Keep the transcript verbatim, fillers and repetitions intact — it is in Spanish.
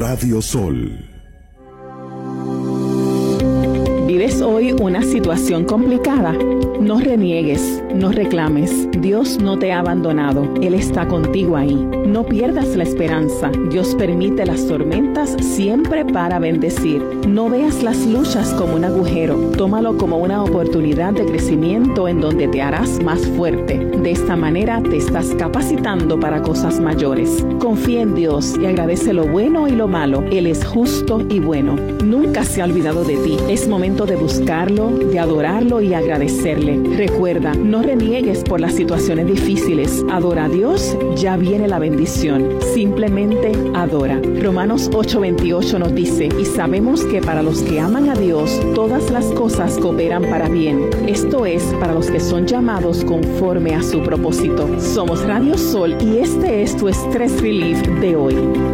Radio Sol. ¿Vives hoy una situación complicada? No reniegues, no reclames. Dios no te ha abandonado. Él está contigo ahí. No pierdas la esperanza. Dios permite las tormentas siempre para bendecir. No veas las luchas como un agujero. Tómalo como una oportunidad de crecimiento en donde te harás más fuerte. De esta manera te estás capacitando para cosas mayores. Confía en Dios y agradece lo bueno y lo malo. Él es justo y bueno. Nunca se ha olvidado de ti. Es momento de buscarlo, de adorarlo y agradecerle. Recuerda, no reniegues por las situaciones difíciles. Adora a Dios, ya viene la bendición. Simplemente adora. Romanos ocho veintiocho nos dice, y sabemos que para los que aman a Dios, todas las cosas cooperan para bien. Esto es, para los que son llamados conforme a su propósito. Somos Radio Sol y este es tu Stress Relief de hoy.